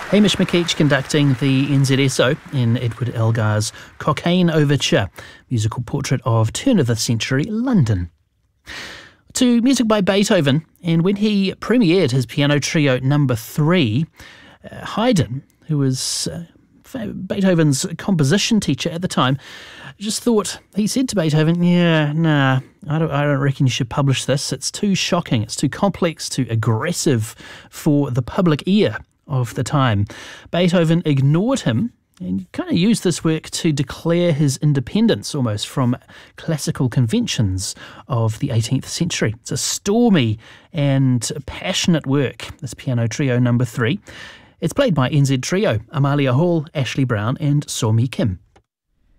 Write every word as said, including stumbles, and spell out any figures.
Hamish McKeach conducting the N Z S O in Edward Elgar's Cockaigne Overture, musical portrait of turn-of-the-century London. To music by Beethoven, and when he premiered his piano trio number three, uh, Haydn, who was uh, Beethoven's composition teacher at the time, just thought, he said to Beethoven, yeah, nah, I don't, I don't reckon you should publish this. It's too shocking, it's too complex, too aggressive for the public ear of the time. Beethoven ignored him and kind of used this work to declare his independence almost from classical conventions of the eighteenth century. It's a stormy and passionate work, this piano trio number three. It's played by N Z Trio, Amalia Hall, Ashley Brown and So Mi Kim.